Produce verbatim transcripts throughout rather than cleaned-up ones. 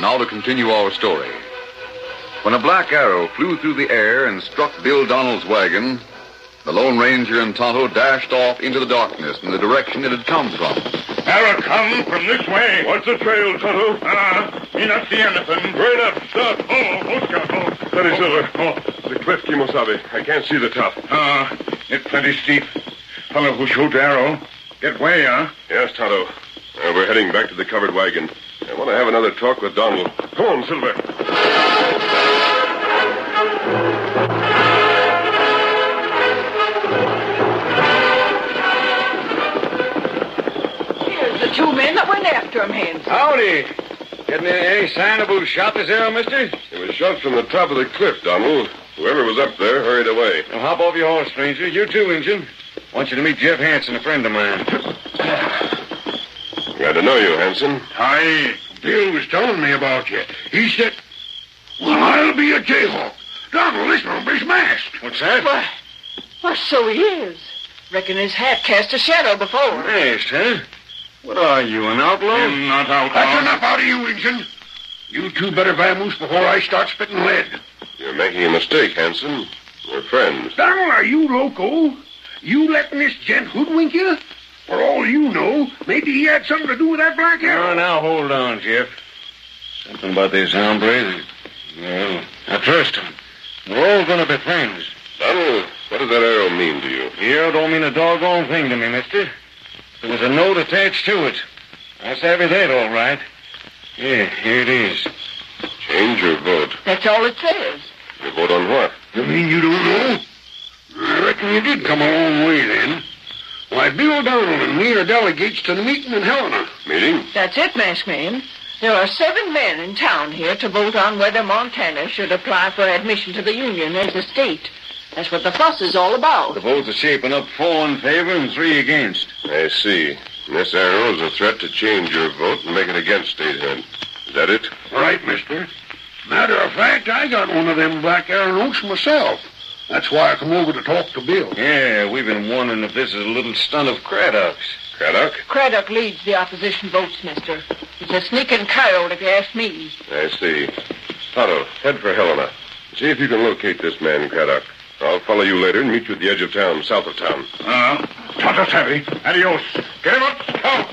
now to continue our story. When a black arrow flew through the air and struck Bill Donald's wagon, the Lone Ranger and Tonto dashed off into the darkness in the direction it had come from. Arrow come from this way. What's the trail, Tonto? Ah, uh, me not see anything. Right up, stop. Oh, oh, Scout, oh. Steady, Silver. Oh. The cliff, Kimosabe. I can't see the top. Ah, uh, it's plenty steep. Fellow who shoot arrow. Get way, huh? Yes, Tonto. Uh, we're heading back to the covered wagon. I want to have another talk with Donald. Come on, Silver. Here's the two men that went after him, Hanson. Howdy. Getting any sign of who shot this arrow, mister? It was shot from the top of the cliff, Donald. Whoever was up there hurried away. Now, hop off your horse, stranger. You too, Injun. I want you to meet Jeff Hanson, a friend of mine. Glad to know you, Hanson. Hi. Bill was telling me about you. He said, well, I'll be a Jayhawk. Donald, this hombre's masked. What's that? Why, why, so he is. Reckon his hat cast a shadow before. Masked, huh? What are you, an outlaw? I'm not outlaw. That's enough out of you, Injun. You two better vamoose before I start spitting lead. You're making a mistake, Hanson. We're friends. Donald, are you loco? You letting this gent hoodwink you? For all you know, maybe he had something to do with that black arrow. Oh, now, hold on, Jeff. Something about this hombre that... Well, I trust him. We're all going to be friends. Donald, what does that arrow mean to you? The arrow don't mean a doggone thing to me, mister. There was a note attached to it. I savvy that all right. Yeah, here it is. Change your vote. That's all it says. Your vote on what? You mean you don't know? I reckon you did come a long way, then. Why, Bill Donald and me are delegates to the meeting in Helena. Meeting? That's it, Masked Man. There are seven men in town here to vote on whether Montana should apply for admission to the Union as a state. That's what the fuss is all about. The votes are shaping up four in favor and three against. I see. And this arrow is a threat to change your vote and make it against statehood. Is that it? Right, mister. Matter of fact, I got one of them black arrow notes myself. That's why I come over to talk to Bill. Yeah, we've been wondering if this is a little stunt of Craddock's. Craddock? Craddock leads the opposition votes, mister. He's a sneaking coyote, if you ask me. I see. Tonto, head for Helena. See if you can locate this man, Craddock. I'll follow you later and meet you at the edge of town, south of town. Uh, Tonto Savvy. Adios. Get him up. Come.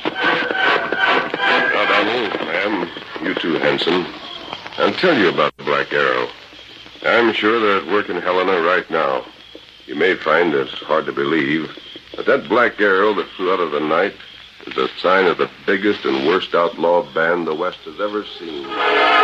Now, Donald, ma'am, you too, Hanson. I'll tell you about the Black Arrow. I'm sure they're at work in Helena right now. You may find it hard to believe, but that Black Arrow that flew out of the night is a sign of the biggest and worst outlaw band the West has ever seen.